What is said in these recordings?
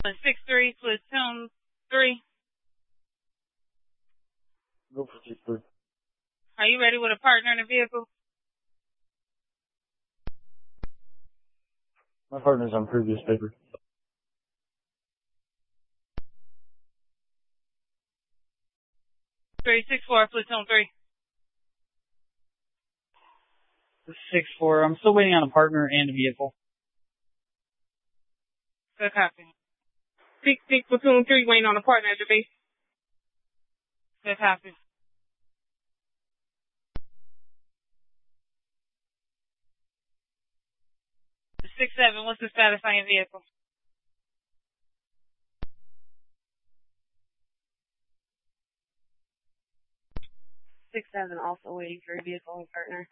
6-3, platoon 3. Go for 6-3. Are you ready with a partner in the vehicle? My partner's on previous paper. 3-6-4, platoon 3. This is 6-4. I'm still waiting on a partner and a vehicle. Good copy. 6-6, platoon 3, waiting on a partner at the base. Good copy. 6-7, what's the status on your vehicle? Six 7, also waiting for a vehicle and partner.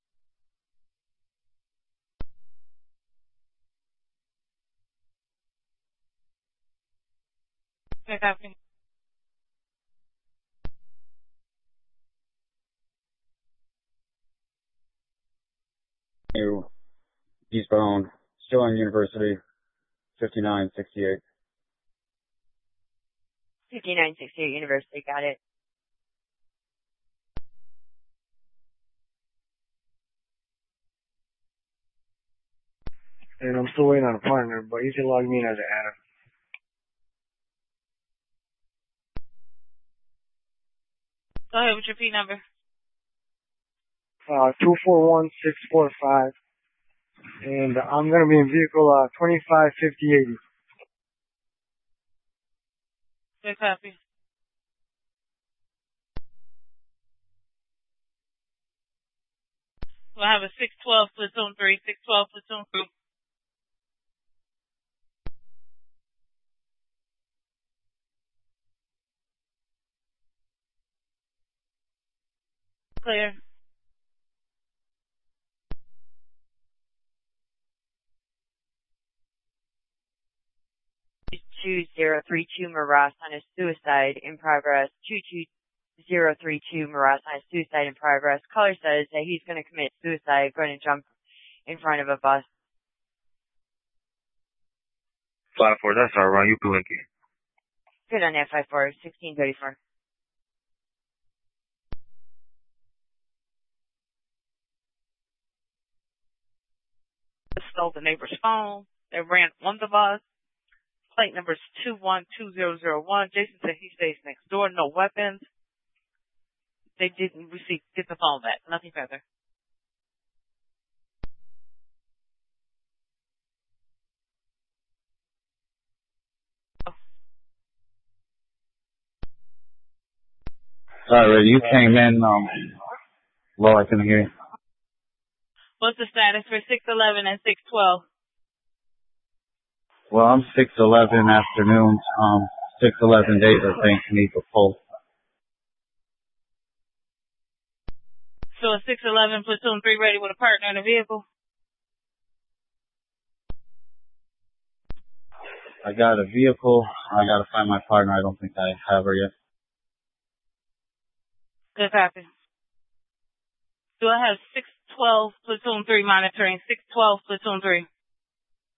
Good copy. New eastbound, still on University, 5968. 5968 University, got it. And I'm still waiting on a partner, but you can log me in as an adder. Go ahead with your P number. 241645. And I'm going to be in vehicle 255080. Good copy. We'll have a 6-12, platoon 3, 6-12, platoon 2. Clear. $2032 Maras on a suicide in progress. 22032 Maras on a suicide in progress. Caller says that he's going to commit suicide, going to jump in front of a bus. 5-4, that's all right. You can link it. Good on that 5-4, 1634. Stole the neighbor's phone. They ran on the bus. Plate number is 212001. Jason said he stays next door. No weapons. They didn't get the phone back. Nothing further. Sorry, you came in, low, I couldn't hear you. What's the status for 611 and 612? Well, I'm 611 afternoons, 611 days, I think, need to pull. So a 611, platoon 3 ready with a partner in the vehicle? I got a vehicle. I gotta find my partner. I don't think I have her yet. Good copy. Do I have 612, platoon 3 monitoring? 612, platoon 3.